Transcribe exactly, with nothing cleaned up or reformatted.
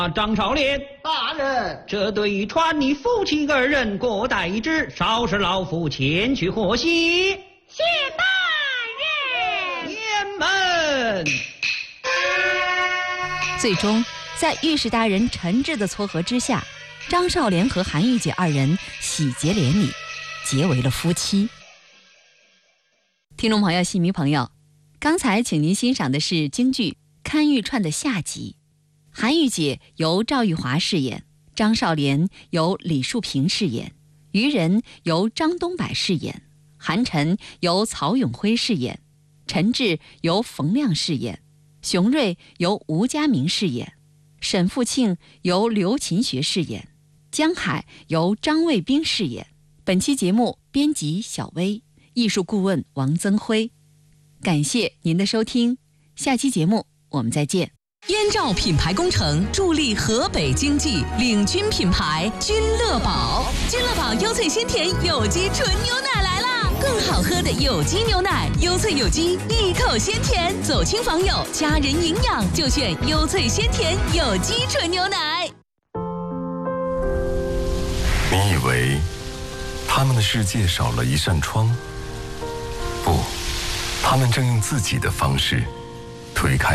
啊，张少莲， 大人， 这对传你夫妻二人各带一只，稍使老夫前去贺喜。 谢大人。 雁门。 最终，在御史大人陈志的撮合之下，张少莲和韩玉姐二人喜结连理，结为了夫妻。听众朋友、戏迷朋友，刚才请您欣赏的是京剧《看玉串》的下集。韩玉姐由赵玉华饰演，张少莲由李树平饰演，渔人由张东柏饰演，韩晨由曹永辉饰演，陈志由冯亮饰演，熊瑞由吴家明饰演，沈富庆由刘勤学饰演，江海由张卫兵饰演。本期节目编辑小薇，艺术顾问王增辉。感谢您的收听，下期节目我们再见。 燕赵品牌工程助力河北经济，领军品牌君乐宝。君乐宝优萃鲜甜有机纯牛奶来啦！更好喝的有机牛奶，优萃有机，一口鲜甜，走亲访友，家人营养就选优萃鲜甜有机纯牛奶。 你以为他们的世界少了一扇窗？不，他们正用自己的方式推开